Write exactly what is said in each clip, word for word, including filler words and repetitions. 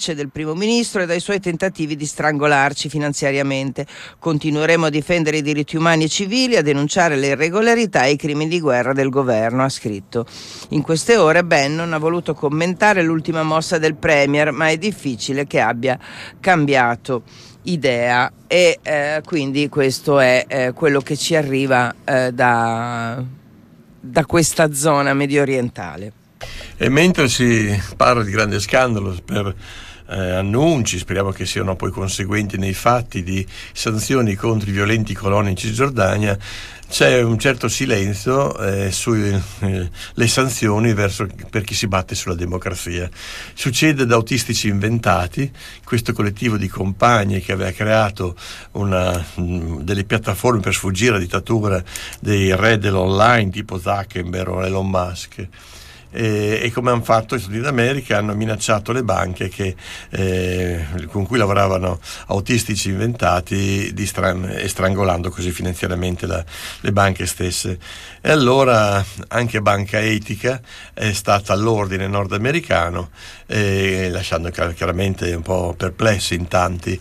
del primo ministro e dai suoi tentativi di strangolarci finanziariamente. Continueremo a difendere i diritti umani e civili, a denunciare le irregolarità e i crimini di guerra del governo, ha scritto. In queste ore Bannon ha voluto commentare l'ultima mossa del premier, ma è difficile che abbia cambiato idea e eh, quindi questo è eh, quello che ci arriva eh, da, da questa zona medio orientale. E mentre si parla di grande scandalo per Eh, annunci, speriamo che siano poi conseguenti nei fatti, di sanzioni contro i violenti coloni in Cisgiordania, c'è un certo silenzio eh, sulle eh, sanzioni verso per chi si batte sulla democrazia. Succede da Autistici Inventati, questo collettivo di compagne che aveva creato una, mh, delle piattaforme per sfuggire alla dittatura dei re dell'online tipo Zuckerberg o Elon Musk. E, e come hanno fatto gli Stati Uniti d'America, hanno minacciato le banche che, eh, con cui lavoravano Autistici Inventati di stran- strangolando così finanziariamente la, le banche stesse. E allora anche Banca Etica è stata all'ordine nordamericano, eh, lasciando chiaramente un po' perplessi in tanti.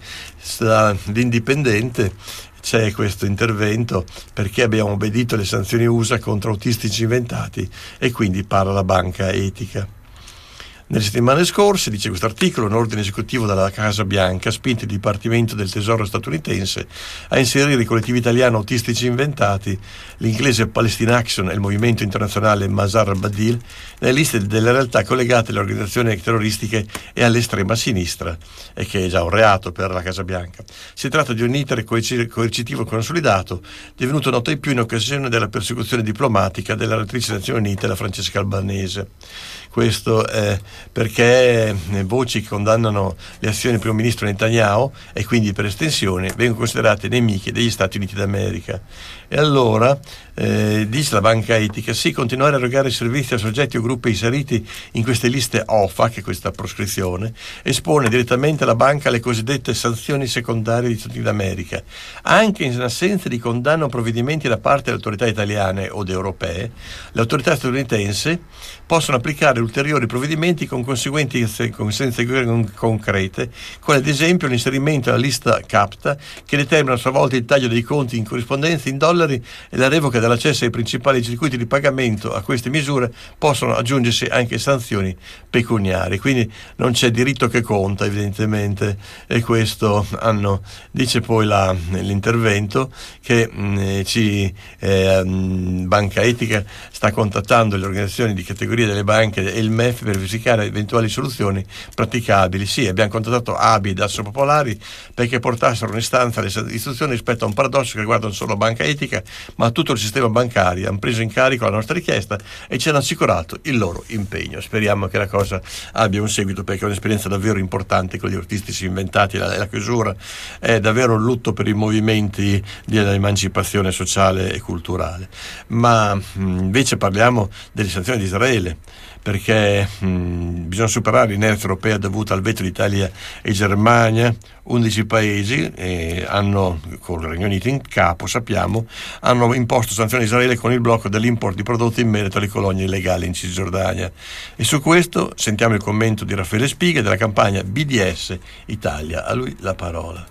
L'Indipendente c'è questo intervento perché abbiamo obbedito alle sanzioni U S A contro Autistici Inventati, e quindi parla la Banca Etica. Nelle settimane scorse, dice questo articolo, un ordine esecutivo dalla Casa Bianca ha spinto il Dipartimento del Tesoro statunitense a inserire il collettivo italiano Autistici Inventati, l'inglese Palestine Action e il movimento internazionale Mazar al-Badil nelle liste delle realtà collegate alle organizzazioni terroristiche e all'estrema sinistra, e che è già un reato per la Casa Bianca. Si tratta di un iter coercitivo consolidato, divenuto noto ai più in occasione della persecuzione diplomatica della relatrice delle Nazioni Unite, la Francesca Albanese. Questo è perché voci che condannano le azioni del primo ministro Netanyahu e quindi per estensione vengono considerate nemiche degli Stati Uniti d'America. E allora eh, dice la Banca Etica: sì, continuare a erogare servizi a soggetti o gruppi inseriti in queste liste O F A, che è questa proscrizione, espone direttamente la banca alle cosiddette sanzioni secondarie degli Stati Uniti d'America. Anche in assenza di condanna o provvedimenti da parte delle autorità italiane o europee, le autorità statunitensi possono applicare ulteriori provvedimenti con conseguenze, conseguenze concrete, come ad esempio l'inserimento alla lista CAPTA, che determina a sua volta il taglio dei conti in corrispondenza in dollari, e la revoca dell'accesso ai principali circuiti di pagamento. A queste misure possono aggiungersi anche sanzioni pecuniarie, quindi non c'è diritto che conta evidentemente, e questo hanno, dice poi la, l'intervento che mh, ci eh, Banca Etica sta contattando le organizzazioni di categoria delle banche e il M E F per verificare eventuali soluzioni praticabili. Sì, abbiamo contattato A B I ed Asso Popolari perché portassero un'istanza alle istituzioni rispetto a un paradosso che riguarda non solo Banca Etica ma tutto il sistema bancario. Hanno preso in carico la nostra richiesta e ci hanno assicurato il loro impegno. Speriamo che la cosa abbia un seguito, perché è un'esperienza davvero importante con gli Autistici Inventati. La, la chiusura è davvero un lutto per i movimenti dell'emancipazione sociale e culturale. Ma mh, invece parliamo delle sanzioni di Israele, perché mh, bisogna superare l'inerzia europea dovuta al veto di Italia e Germania. undici paesi eh, hanno, con il Regno Unito in capo, sappiamo, hanno imposto sanzioni a Israele con il blocco dell'import di prodotti in merito alle colonie illegali in Cisgiordania. E su questo sentiamo il commento di Raffaele Spiga della campagna B D S Italia. A lui la parola.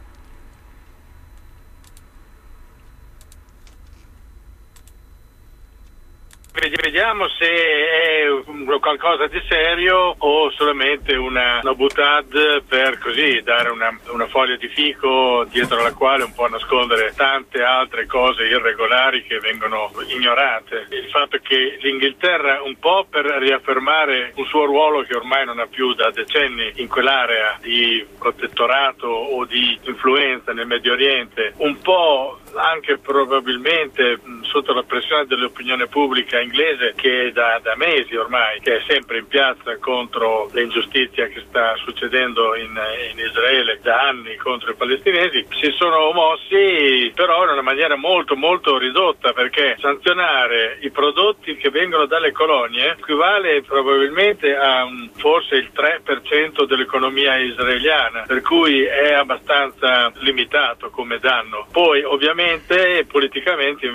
Vediamo se è qualcosa di serio o solamente una, una boutade per così dare una, una foglia di fico dietro la quale un po' nascondere tante altre cose irregolari che vengono ignorate. Il fatto che l'Inghilterra, un po' per riaffermare un suo ruolo che ormai non ha più da decenni in quell'area di protettorato o di influenza nel Medio Oriente, un po' anche probabilmente sotto la pressione dell'opinione pubblica inglese, che da, da mesi ormai che è sempre in piazza contro l'ingiustizia che sta succedendo in, in Israele da anni contro i palestinesi, si sono mossi però in una maniera molto molto ridotta, perché sanzionare i prodotti che vengono dalle colonie equivale probabilmente a un, forse il tre per cento dell'economia israeliana, per cui è abbastanza limitato come danno. Poi ovviamente politicamente invece ha un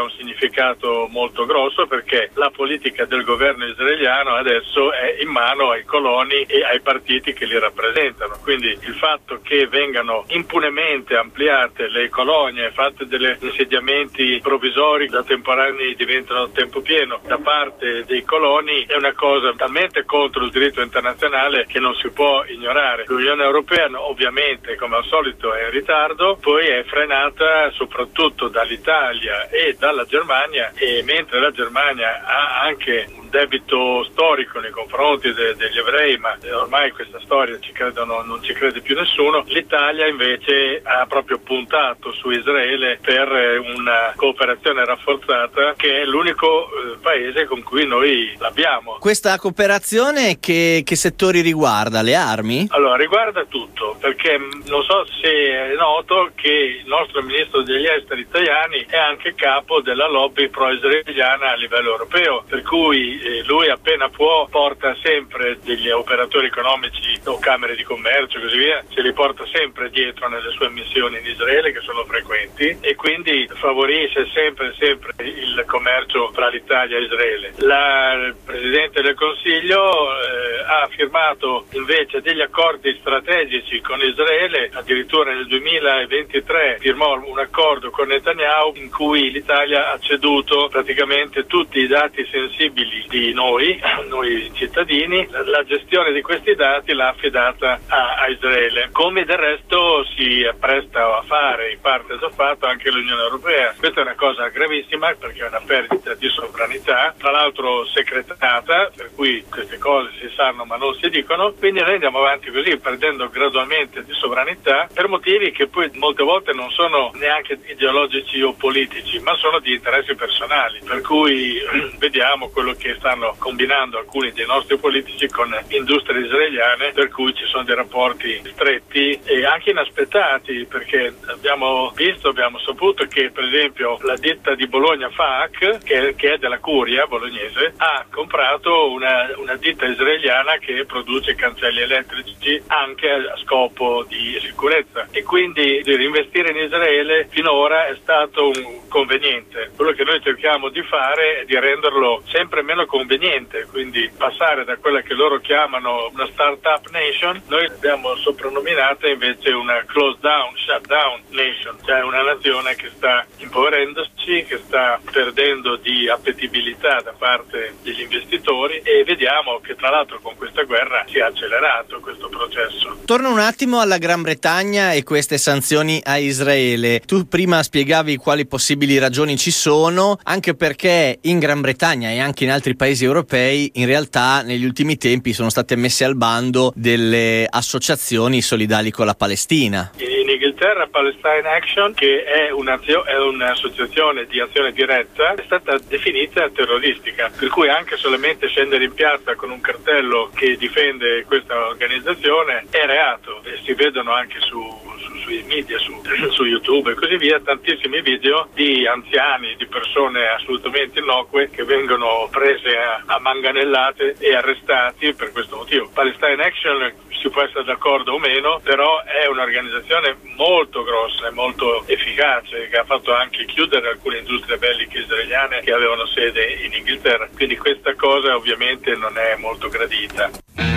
un significato molto grosso, perché la politica del governo israeliano adesso è in mano ai coloni e ai partiti che li rappresentano. Quindi il fatto che vengano impunemente ampliate le colonie, fatte degli insediamenti provvisori da temporanei diventano tempo pieno da parte dei coloni, è una cosa talmente contro il diritto internazionale che non si può ignorare. L'Unione Europea ovviamente, come al solito, è in ritardo, poi è frenata soprattutto dall'Italia e dalla Germania, e mentre la Germania ha anche un debito storico nei confronti de- degli ebrei, ma ormai questa storia ci credono, non ci crede più nessuno, l'Italia invece ha proprio puntato su Israele per una cooperazione rafforzata, che è l'unico eh, paese con cui noi l'abbiamo. Questa cooperazione che, che settori riguarda? Le armi? Allora, riguarda tutto, perché non so se è noto che il nostro ministro degli esteri Tajani è anche capo della lobby pro-israeliana a livello europeo, per cui eh, lui appena può porta sempre degli operatori economici o camere di commercio e così via, se li porta sempre dietro nelle sue missioni in Israele, che sono frequenti, e quindi favorisce sempre sempre il commercio tra l'Italia e Israele. La, il Presidente del Consiglio eh, ha firmato invece degli accordi strategici con Israele, addirittura nel duemilaventitré firmò un accordo con Netanyahu in cui l'Italia ha ceduto praticamente tutti i dati sensibili di noi, noi cittadini. La gestione di questi dati l'ha affidata a, a Israele, come del resto si appresta a fare, in parte già fatto anche l'Unione Europea. Questa è una cosa gravissima, perché è una perdita di sovranità, tra l'altro secretata, per cui queste cose si sanno ma non si dicono, quindi noi andiamo avanti così, perdendo gradualmente di sovranità per motivi che poi molte volte non sono neanche ideologici o politici, ma sono di interessi personali, per cui vediamo quello che stanno combinando alcuni dei nostri politici con industrie israeliane, per cui ci sono dei rapporti stretti e anche inaspettati, perché abbiamo visto, abbiamo saputo che per esempio la ditta di Bologna F A C, che, che è della Curia bolognese, ha comprato una, una ditta israeliana che produce cancelli elettrici anche a scopo di sicurezza, e quindi di investire in Israele finora è stato un conveniente. Quello che noi cerchiamo di fare è di renderlo sempre meno conveniente, quindi passare da quella che loro chiamano una startup nation, noi l'abbiamo soprannominata invece una close down, shut down nation, cioè una nazione che sta impoverendosi, che sta perdendo di appetibilità da parte degli investitori, e vediamo che tra l'altro con questa guerra si è accelerato questo processo. Torno un attimo alla Gran Bretagna e queste sanzioni a Israele. Tu prima spiegavi quali possibili ragioni ci sono, anche perché in Gran Bretagna e anche in altri paesi europei in realtà negli ultimi tempi sono state messe al bando delle associazioni solidali con la Palestina. In Inghilterra Palestine Action, che è, è un'associazione di azione diretta, è stata definita terroristica, per cui anche solamente scendere in piazza con un cartello che difende questa organizzazione è reato, e si vedono anche su, su, sui media, su, su YouTube e così via, tantissimi video di anziani, di persone assolutamente innocue che vengono prese a, a manganellate e arrestati per questo motivo. Palestine Action si può essere d'accordo o meno, però è un'organizzazione molto grossa e molto efficace, che ha fatto anche chiudere alcune industrie belliche israeliane che avevano sede in Inghilterra, quindi questa cosa ovviamente non è molto gradita.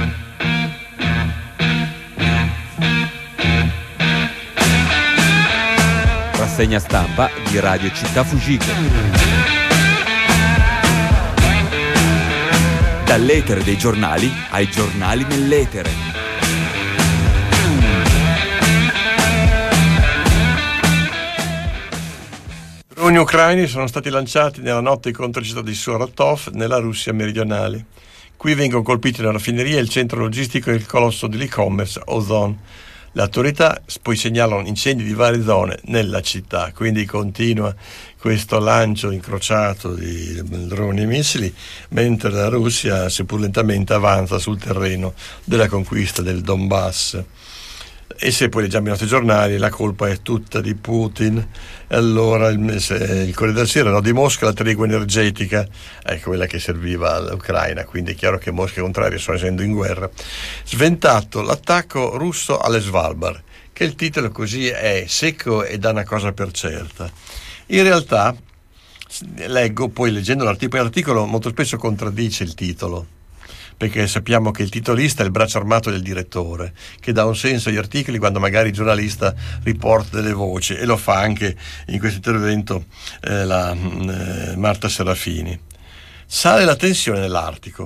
Rassegna stampa di Radio Città Fugico. Dall'etere dei giornali ai giornali nell'etere. Droni ucraini sono stati lanciati nella notte contro la città di Saratov, nella Russia meridionale. Qui vengono colpiti la raffineria e il centro logistico e il colosso dell'e-commerce Ozon. Le autorità poi segnalano incendi di varie zone nella città, quindi continua questo lancio incrociato di droni e missili, mentre la Russia, seppur lentamente, avanza sul terreno della conquista del Donbass. E se poi leggiamo i nostri giornali, la colpa è tutta di Putin. E allora il, il Corriere della Sera, no, di Mosca la tregua energetica è quella che serviva all'Ucraina, quindi è chiaro che Mosca e contrario stanno essendo in guerra. Sventato l'attacco russo alle Svalbard, che il titolo così è secco e dà una cosa per certa. In realtà Leggo, poi leggendo l'articolo, l'articolo molto spesso contraddice il titolo, perché sappiamo che il titolista è il braccio armato del direttore, che dà un senso agli articoli quando magari il giornalista riporta delle voci, e lo fa anche in questo intervento eh, la, eh, Marta Serafini. Sale la tensione nell'Artico.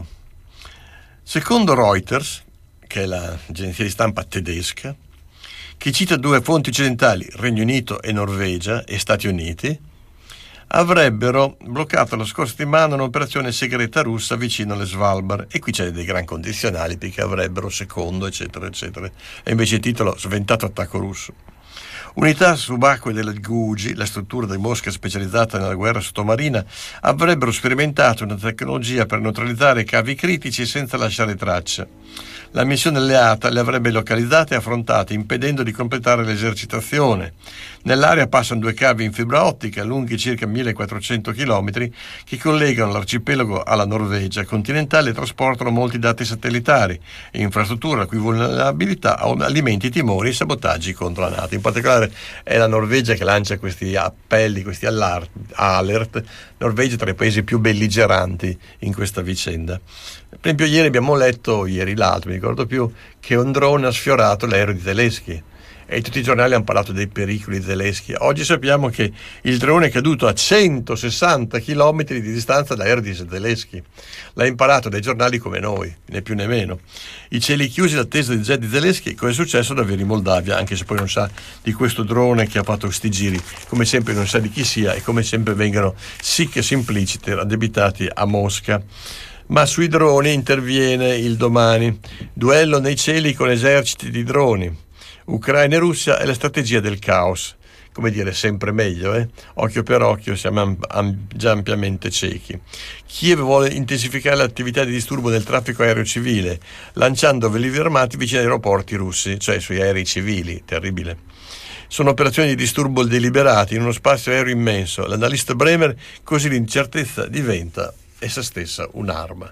Secondo Reuters, che è l'agenzia di stampa tedesca, che cita due fonti occidentali, Regno Unito e Norvegia e Stati Uniti, avrebbero bloccato la scorsa settimana un'operazione segreta russa vicino alle Svalbard, e qui c'è dei gran condizionali perché avrebbero secondo eccetera eccetera, e invece il titolo sventato attacco russo. Unità subacquee del Guji, la struttura di Mosca specializzata nella guerra sottomarina, avrebbero sperimentato una tecnologia per neutralizzare cavi critici senza lasciare tracce. La missione alleata le avrebbe localizzate e affrontate, impedendo di completare l'esercitazione. Nell'area passano due cavi in fibra ottica lunghi circa millequattrocento chilometri che collegano l'arcipelago alla Norvegia continentale e trasportano molti dati satellitari e infrastruttura, la cui vulnerabilità alimenti timori e sabotaggi contro la NATO. In particolare è la Norvegia che lancia questi appelli, questi alert, alert. Norvegia è tra i paesi più belligeranti in questa vicenda. Per esempio ieri abbiamo letto, ieri l'altro, mi ricordo più, che un drone ha sfiorato l'aereo di Zelensky e tutti i giornali hanno parlato dei pericoli di Zelensky. Oggi sappiamo che il drone è caduto a centosessanta chilometri di distanza dall'aereo di Zelensky. L'ha imparato dai giornali come noi, né più né meno. I cieli chiusi d'attesa di jet di Zelensky, cosa è successo davvero in Moldavia, anche se poi non sa di questo drone che ha fatto questi giri, come sempre non sa di chi sia e come sempre vengono sic e simplicite addebitati a Mosca. Ma sui droni interviene il Domani. Duello nei cieli con eserciti di droni. Ucraina e Russia è la strategia del caos. Come dire, sempre meglio, eh? Occhio per occhio, siamo am- am- già ampiamente ciechi. Kiev vuole intensificare l'attività di disturbo del traffico aereo civile, lanciando velivoli armati vicino agli aeroporti russi, cioè sugli aerei civili. Terribile. Sono operazioni di disturbo deliberati in uno spazio aereo immenso. L'analista Bremer, così l'incertezza diventa essa stessa un'arma.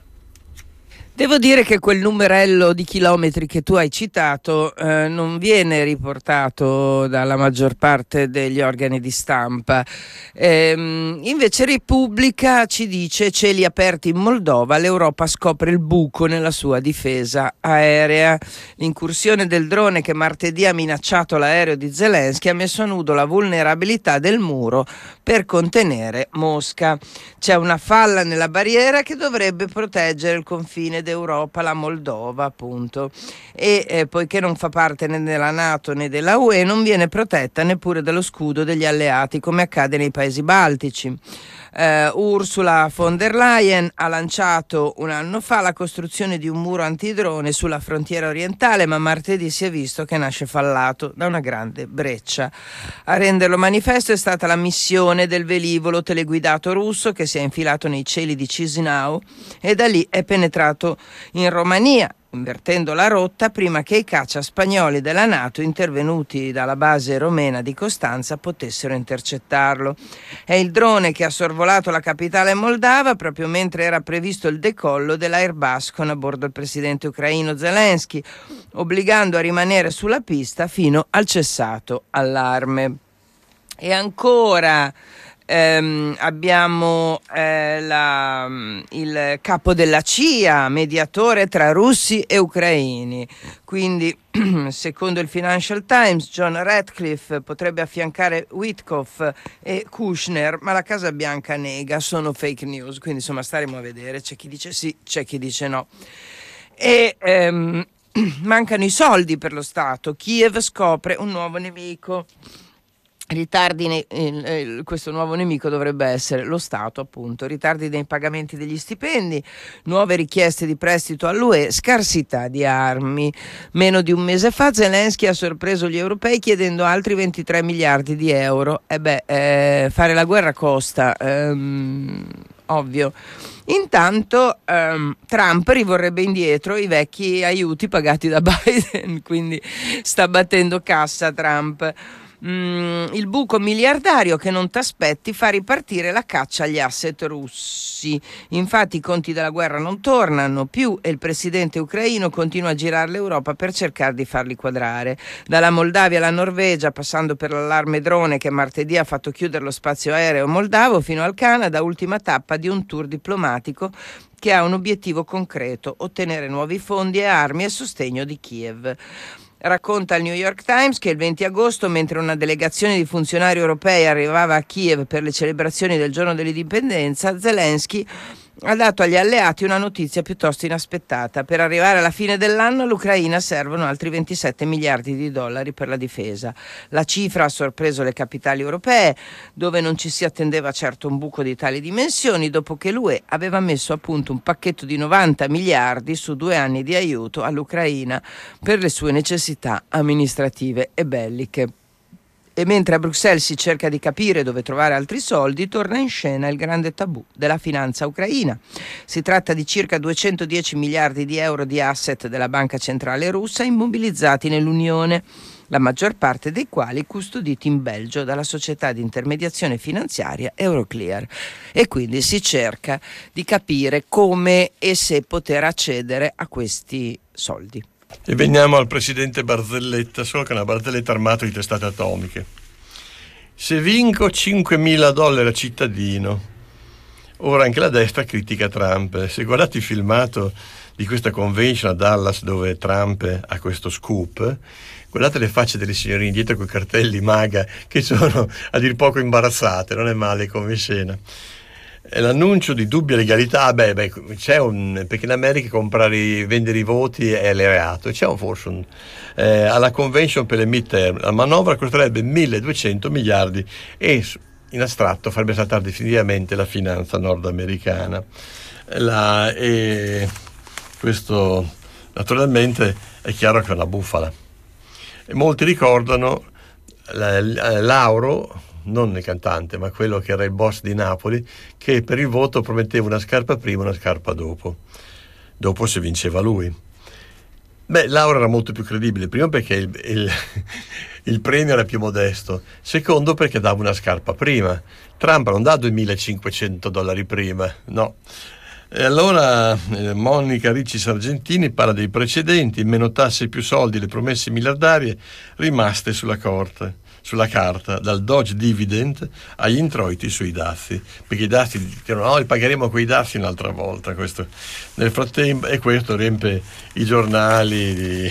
Devo dire che quel numerello di chilometri che tu hai citato eh, non viene riportato dalla maggior parte degli organi di stampa. Ehm, invece Repubblica ci dice: cieli aperti in Moldova, l'Europa scopre il buco nella sua difesa aerea. L'incursione del drone che martedì ha minacciato l'aereo di Zelensky ha messo a nudo la vulnerabilità del muro per contenere Mosca. C'è una falla nella barriera che dovrebbe proteggere il confine d'Europa, la Moldova appunto, e eh, poiché non fa parte né della NATO né della U E, non viene protetta neppure dallo scudo degli alleati come accade nei paesi baltici. Uh, Ursula von der Leyen ha lanciato un anno fa la costruzione di un muro antidrone sulla frontiera orientale, ma martedì si è visto che nasce fallato da una grande breccia. A renderlo manifesto è stata la missione del velivolo teleguidato russo che si è infilato nei cieli di Chisinau e da lì è penetrato in Romania, invertendo la rotta prima che i caccia spagnoli della NATO intervenuti dalla base romena di Costanza potessero intercettarlo. È il drone che ha sorvolato la capitale moldava proprio mentre era previsto il decollo dell'Airbus con a bordo il presidente ucraino Zelensky, obbligando a rimanere sulla pista fino al cessato allarme. E ancora Ehm, abbiamo eh, la, il capo della C I A, mediatore tra russi e ucraini. Quindi, secondo il Financial Times, John Ratcliffe potrebbe affiancare Witkoff e Kushner, ma la Casa Bianca nega, sono fake news. Quindi, insomma, staremo a vedere. C'è chi dice sì, c'è chi dice no. E ehm, mancano i soldi per lo Stato. Kiev scopre un nuovo nemico. Ritardi nei, eh, questo nuovo nemico dovrebbe essere lo Stato, appunto. Ritardi nei pagamenti degli stipendi, nuove richieste di prestito all'U E, scarsità di armi. Meno di un mese fa Zelensky ha sorpreso gli europei chiedendo altri ventitré miliardi di euro. E beh, eh, fare la guerra costa, ehm, ovvio. Intanto ehm, Trump rivorrebbe indietro i vecchi aiuti pagati da Biden, quindi sta battendo cassa Trump. Mm, il buco miliardario che non t'aspetti fa ripartire la caccia agli asset russi. Infatti i conti della guerra non tornano più e il presidente ucraino continua a girare l'Europa per cercare di farli quadrare. Dalla Moldavia alla Norvegia, passando per l'allarme drone che martedì ha fatto chiudere lo spazio aereo moldavo, fino al Canada, ultima tappa di un tour diplomatico che ha un obiettivo concreto: ottenere nuovi fondi e armi a sostegno di Kiev. Racconta il New York Times che il venti agosto, mentre una delegazione di funzionari europei arrivava a Kiev per le celebrazioni del giorno dell'indipendenza, Zelensky ha dato agli alleati una notizia piuttosto inaspettata. Per arrivare alla fine dell'anno all'Ucraina servono altri ventisette miliardi di dollari per la difesa. La cifra ha sorpreso le capitali europee, dove non ci si attendeva certo un buco di tali dimensioni, dopo che l'U E aveva messo a punto un pacchetto di novanta miliardi su due anni di aiuto all'Ucraina per le sue necessità amministrative e belliche. E mentre a Bruxelles si cerca di capire dove trovare altri soldi, torna in scena il grande tabù della finanza ucraina. Si tratta di circa duecentodieci miliardi di euro di asset della Banca Centrale Russa immobilizzati nell'Unione, la maggior parte dei quali custoditi in Belgio dalla società di intermediazione finanziaria Euroclear. E quindi si cerca di capire come e se poter accedere a questi soldi. E veniamo al presidente Barzelletta, solo che è una barzelletta armato di testate atomiche. Se vinco cinquemila dollari a cittadino. Ora anche la destra critica Trump. Se guardate il filmato di questa convention a Dallas dove Trump ha questo scoop, guardate le facce delle signorine dietro con i cartelli MAGA che sono a dir poco imbarazzate, non è male come scena. L'annuncio di dubbia legalità, beh, beh, c'è un, perché in America comprare, vendere i voti è reato, c'è un forse un, eh, alla convention per le midterm, la manovra costerebbe milleduecento miliardi e in astratto farebbe saltare definitivamente la finanza nordamericana. La, e questo naturalmente è chiaro che è una bufala. E molti ricordano la, la, Lauro, non il cantante, ma quello che era il boss di Napoli, che per il voto prometteva una scarpa prima e una scarpa dopo. Dopo se vinceva lui. Beh, Lauro era molto più credibile, primo perché il, il, il premio era più modesto, secondo perché dava una scarpa prima. Trump non dà duemilacinquecento dollari prima, no. E allora eh, Monica Ricci Sargentini parla dei precedenti: meno tasse, più soldi, le promesse miliardarie rimaste sulla corte. Sulla carta, dal Doge Dividend agli introiti sui dazi, perché i dazi dicono no, li pagheremo quei dazi un'altra volta. Questo nel frattempo, e questo riempie i giornali di,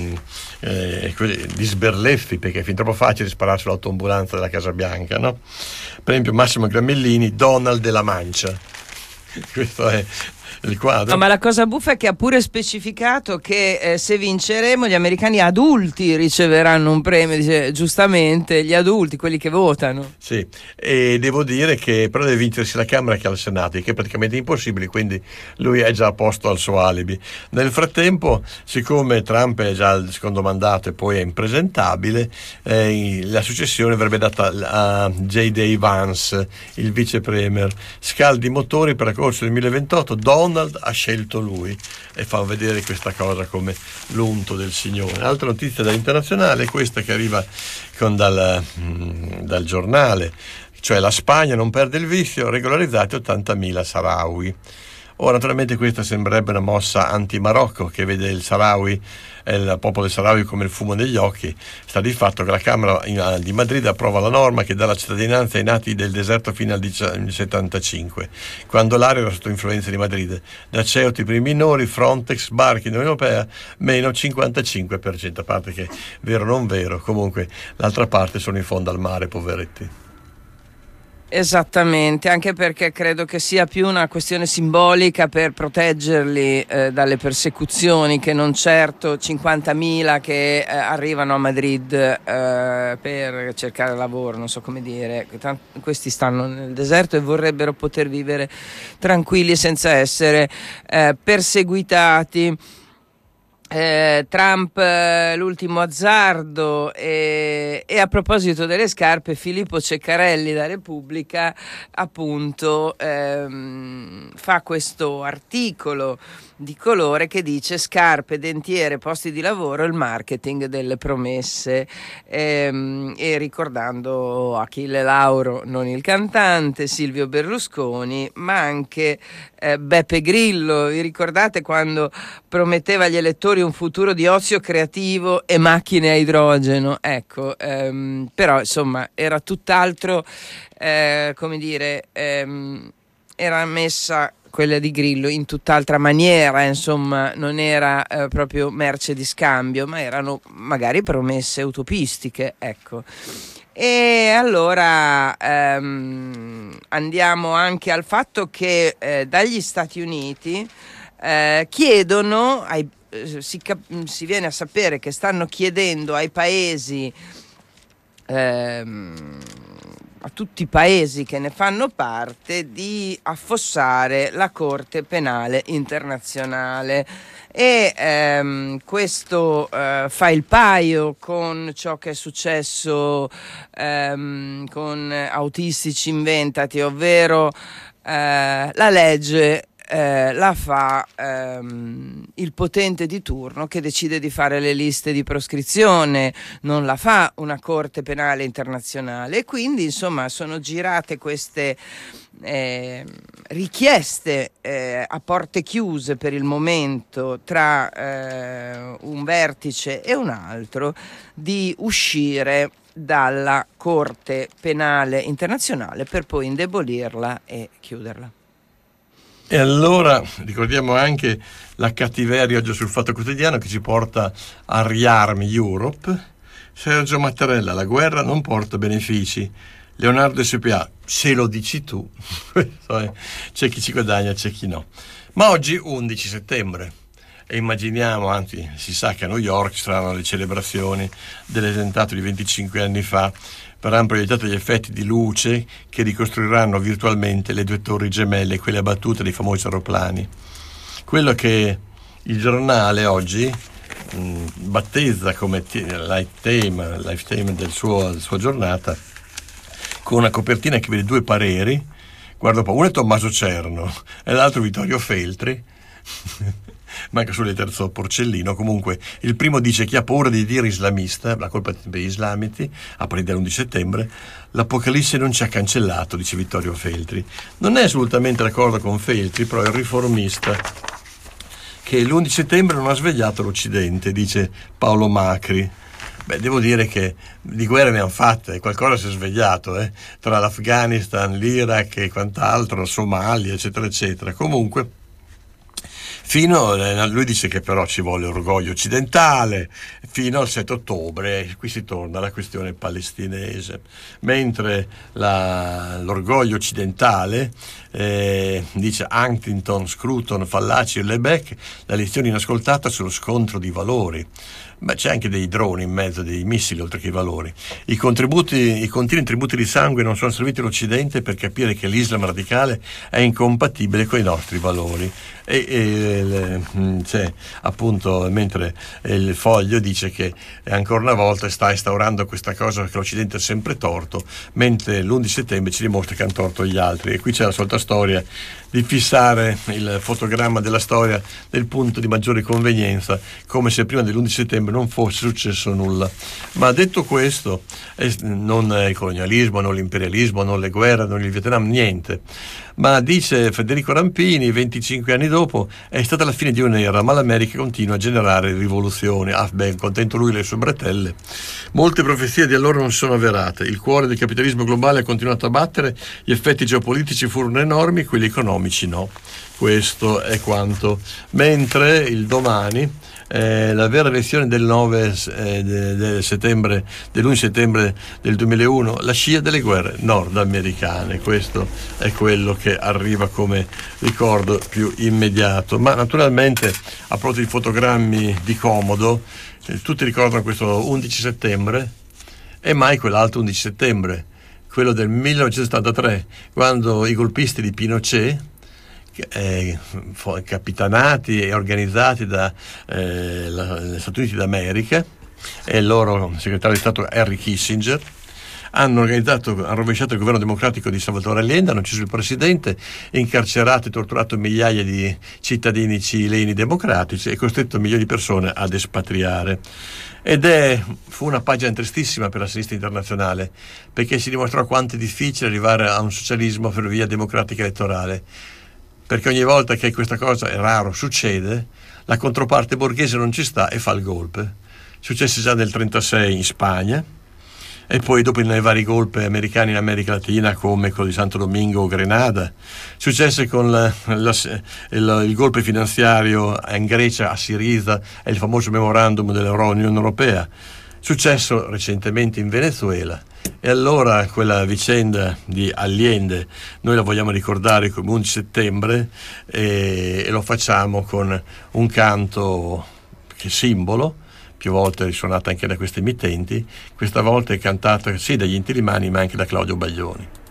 eh, di sberleffi, perché è fin troppo facile sparare sull'autoambulanza della Casa Bianca, no? Per esempio Massimo Gramellini, Donald della Mancia. Questo è il quadro. No, ma la cosa buffa è che ha pure specificato che eh, se vinceremo gli americani adulti riceveranno un premio, dice, giustamente gli adulti, quelli che votano. Sì, e devo dire che però deve vincersi la Camera che al Senato, che è praticamente impossibile, quindi lui è già a posto al suo alibi. Nel frattempo, siccome Trump è già al secondo mandato e poi è impresentabile, eh, la successione verrebbe data a J D Vance, il vice premier. Scaldi i motori per la corsa del duemilaventotto, Donald ha scelto lui, e fa vedere questa cosa come l'unto del Signore. Altra notizia dall'internazionale è questa che arriva con dal, dal giornale, cioè la Spagna non perde il vizio, regolarizzati ottantamila Sahrawi. Ora naturalmente questa sembrerebbe una mossa anti-Marocco, che vede il Sahrawi e il popolo del Sahrawi come il fumo negli occhi. Sta di fatto che la Camera di Madrid approva la norma che dà la cittadinanza ai nati del deserto fino al settantacinque, quando l'area era sotto influenza di Madrid. Da Ceuta per i minori, Frontex, barchi in Unione Europea, meno cinquantacinque per cento, a parte che vero o non vero, comunque l'altra parte sono in fondo al mare, poveretti. Esattamente, anche perché credo che sia più una questione simbolica per proteggerli eh, dalle persecuzioni, che non certo cinquantamila che eh, arrivano a Madrid eh, per cercare lavoro, non so come dire. Tant- questi stanno nel deserto e vorrebbero poter vivere tranquilli senza essere eh, perseguitati. Eh, Trump, eh, l'ultimo azzardo. E, e a proposito delle scarpe, Filippo Ceccarelli da Repubblica appunto ehm, fa questo articolo di colore che dice scarpe, dentiere, posti di lavoro, il marketing delle promesse, ehm, e ricordando Achille Lauro, non il cantante, Silvio Berlusconi, ma anche eh, Beppe Grillo. Vi ricordate quando prometteva agli elettori un futuro di ozio creativo e macchine a idrogeno? Ecco, ehm, però insomma era tutt'altro, eh, come dire, ehm, era messa quella di Grillo in tutt'altra maniera, insomma non era eh, proprio merce di scambio, ma erano magari promesse utopistiche, ecco. E allora ehm, andiamo anche al fatto che eh, dagli Stati Uniti eh, chiedono, ai, eh, si, cap- si viene a sapere che stanno chiedendo ai paesi, ehm, a tutti i paesi che ne fanno parte, di affossare la Corte Penale Internazionale, e ehm, questo eh, fa il paio con ciò che è successo ehm, con Autistici Inventati, ovvero eh, la legge Eh, la fa ehm, il potente di turno che decide di fare le liste di proscrizione, non la fa una Corte Penale Internazionale, e quindi insomma sono girate queste eh, richieste eh, a porte chiuse per il momento tra eh, un vertice e un altro di uscire dalla Corte Penale Internazionale per poi indebolirla e chiuderla. E allora ricordiamo anche la cattiveria oggi sul Fatto Quotidiano che ci porta a Riarm Europe. Sergio Mattarella, la guerra non porta benefici. Leonardo S P A, se lo dici tu. C'è chi ci guadagna, c'è chi no. Ma oggi undici settembre e immaginiamo, anzi si sa che a New York ci saranno le celebrazioni dell'attentato di venticinque anni fa, verranno proiettati gli effetti di luce che ricostruiranno virtualmente le due torri gemelle, quelle abbattute dei famosi aeroplani. Quello che il giornale oggi mh, battezza come t- lifetime, lifetime del suo, della sua giornata, con una copertina che vede due pareri, guarda un po', uno è Tommaso Cerno e l'altro Vittorio Feltri, manca solo il terzo Porcellino. Comunque il primo dice: chi ha paura di dire islamista, la colpa è degli islamiti, a partire dall'undici settembre, l'Apocalisse non ci ha cancellato, dice Vittorio Feltri. Non è assolutamente d'accordo con Feltri, però è il riformista, che l'undici settembre non ha svegliato l'Occidente, dice Paolo Macri. Beh, devo dire che di guerre ne hanno fatte, qualcosa si è svegliato, eh? Tra l'Afghanistan, l'Iraq e quant'altro, Somalia, eccetera, eccetera. Comunque, fino, lui dice che però ci vuole orgoglio occidentale fino al sette ottobre, qui si torna alla questione palestinese, mentre la, l'orgoglio occidentale, eh, dice Huntington, Scruton, Fallaci e Lebec, la lezione inascoltata sullo scontro di valori. Beh, c'è anche dei droni in mezzo, dei missili oltre che i valori. I contributi, i continui tributi di sangue non sono serviti all'Occidente per capire che l'Islam radicale è incompatibile con i nostri valori. E, e c'è appunto, mentre il Foglio dice che ancora una volta sta instaurando questa cosa che l'Occidente ha sempre torto, mentre l'undici settembre ci dimostra che hanno torto gli altri. E qui c'è la solita storia di fissare il fotogramma della storia del punto di maggiore convenienza, come se prima dell'undici settembre non fosse successo nulla. Ma detto questo, non il colonialismo, non l'imperialismo, non le guerre, non il Vietnam, niente. Ma dice Federico Rampini, venticinque anni dopo, è stata la fine di un'era, ma l'America continua a generare rivoluzioni. Ah, beh, contento lui e le sue bretelle. Molte profezie di allora non si sono avverate. Il cuore del capitalismo globale ha continuato a battere, gli effetti geopolitici furono enormi, quelli economici no. Questo è quanto. Mentre il Domani, Eh, la vera lezione del nove eh, de, de settembre, dell'undici settembre del duemilauno, la scia delle guerre nordamericane. Questo è quello che arriva come ricordo più immediato. Ma naturalmente, a proposito di fotogrammi di comodo, eh, tutti ricordano questo undici settembre e mai quell'altro undici settembre, quello del millenovecentosettantatré, quando i golpisti di Pinochet, Eh, capitanati e organizzati da eh, la, gli Stati Uniti d'America e il loro segretario di Stato Henry Kissinger, hanno organizzato, hanno rovesciato il governo democratico di Salvatore Allende, hanno ucciso il presidente, incarcerato e torturato migliaia di cittadini cileni democratici e costretto milioni di persone ad espatriare. Ed è, fu una pagina tristissima per la sinistra internazionale, perché si dimostrò quanto è difficile arrivare a un socialismo per via democratica elettorale, perché ogni volta che questa cosa, è raro, succede, la controparte borghese non ci sta e fa il golpe. Successe già nel trentasei in Spagna, e poi dopo nei vari golpe americani in America Latina, come quello di Santo Domingo o Grenada. Successe con la, la, il, il golpe finanziario in Grecia a Siriza e il famoso memorandum dell'Unione Europea. Successo recentemente in Venezuela. E allora quella vicenda di Allende noi la vogliamo ricordare come undici settembre, e, e lo facciamo con un canto che è simbolo, più volte risuonata anche da questi emittenti, questa volta è cantata sì dagli Inti Illimani ma anche da Claudio Baglioni.